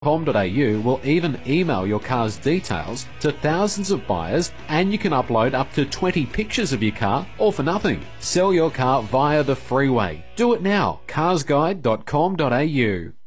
Cars.com.au will even email your car's details to thousands of buyers, and you can upload up to 20 pictures of your car, all for nothing. Sell your car via the freeway. Do it now. Carsguide.com.au.